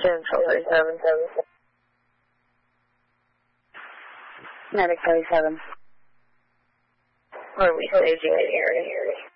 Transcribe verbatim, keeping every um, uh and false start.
Ten forty-seven. Medic forty-seven. What are we staging in here?